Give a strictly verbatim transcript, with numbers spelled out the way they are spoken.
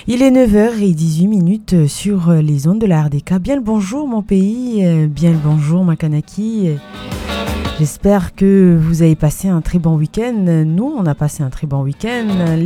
Il est neuf heures dix-huit minutes sur les ondes de la R D K. Bien le bonjour mon pays, bien le bonjour ma Kanaki. J'espère que vous avez passé un très bon week-end. Nous, on a passé un très bon week-end.